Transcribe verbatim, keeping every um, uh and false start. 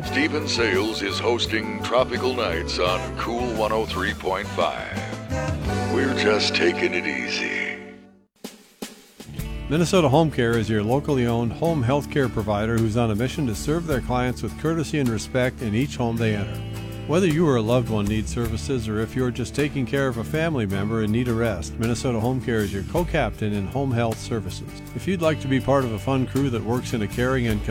Stephen Sales is hosting Tropical Nights on Cool one oh three point five. We're just taking it easy. Minnesota Home Care is your locally owned home health care provider who's on a mission to serve their clients with courtesy and respect in each home they enter. Whether you or a loved one needs services or if you're just taking care of a family member and need a rest, Minnesota Home Care is your co-captain in home health services. If you'd like to be part of a fun crew that works in a caring and